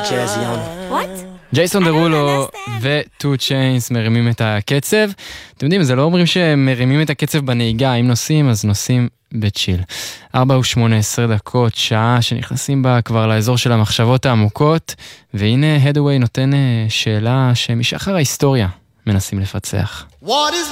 jazzy on it. What? ג'ייסון דרולו ו-2 Chainz מרימים את הקצב. אתם יודעים, זה לא אומרים שהם מרימים את הקצב בנהיגה, אם נוסעים, אז נוסעים בצ'יל. 4:18 דקות, שעה שנכנסים בה כבר לאזור של המחשבות העמוקות, והנה הדווי נותן שאלה שמשחר ההיסטוריה מנסים לפצח. What is